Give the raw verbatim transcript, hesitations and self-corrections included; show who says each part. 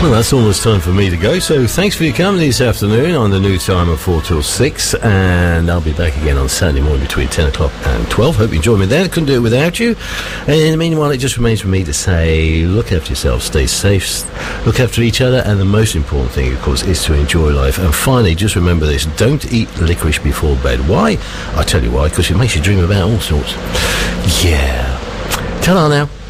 Speaker 1: Well, that's almost time for me to go, so thanks for your company this afternoon on the new time of four till six, and I'll be back again on Saturday morning between ten o'clock and twelve. Hope you enjoyed me there. Couldn't do it without you. And in the meanwhile, it just remains for me to say, look after yourself, stay safe, look after each other, and the most important thing, of course, is to enjoy life. And finally, just remember this, don't eat licorice before bed. Why? I'll tell you why, because it makes you dream about all sorts. Yeah. Ta-ra now.